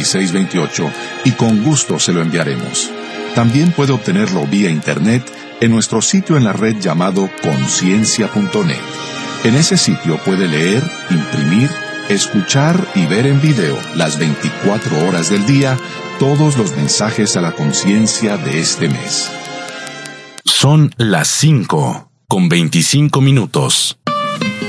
2628 y con gusto se lo enviaremos. También puede obtenerlo vía internet en nuestro sitio en la red llamado conciencia.net. En ese sitio puede leer, imprimir, escuchar y ver en video las 24 horas del día todos los mensajes a la conciencia de este mes. Son las 5:25.